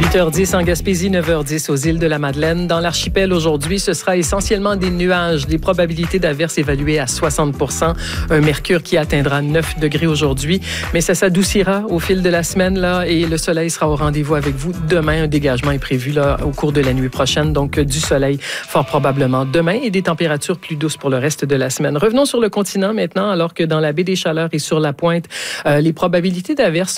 8h10 en Gaspésie, 9h10 aux îles de la Madeleine. Dans l'archipel aujourd'hui, ce sera essentiellement des nuages. Les probabilités d'averses évaluées à 60 %. Un mercure qui atteindra 9 degrés aujourd'hui. Mais ça s'adoucira au fil de la semaine là, et le soleil sera au rendez-vous avec vous. Demain, un dégagement est prévu là, au cours de la nuit prochaine. Donc, du soleil fort probablement demain et des températures plus douces pour le reste de la semaine. Revenons sur le continent maintenant, alors que dans la baie des Chaleurs et sur la Pointe, les probabilités d'averses